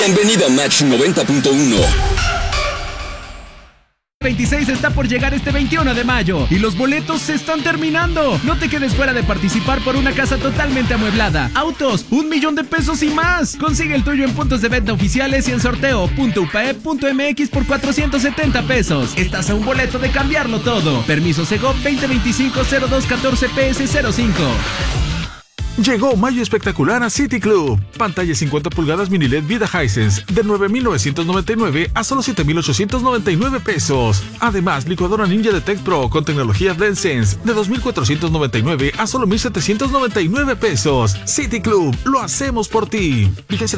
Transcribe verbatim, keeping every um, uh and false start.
Bienvenido a Match noventa punto uno. veintiséis está por llegar este veintiuno de mayo y los boletos se están terminando. No te quedes fuera de participar por una casa totalmente amueblada, autos, un millón de pesos y más. Consigue el tuyo en puntos de venta oficiales y en sorteo punto u p e punto m x por cuatrocientos setenta pesos. Estás a un boleto de cambiarlo todo. Permiso Segov veinte veinticinco cero dos catorce P S cero cinco. Llegó mayo espectacular a City Club. Pantalla cincuenta pulgadas mini L E D Vida Hisense de nueve mil novecientos noventa y nueve a solo siete mil ochocientos noventa y nueve pesos. Además, licuadora Ninja Detect Pro con tecnología DenseSense de dos mil cuatrocientos noventa y nueve a solo mil setecientos noventa y nueve pesos. City Club, lo hacemos por ti. Vigencia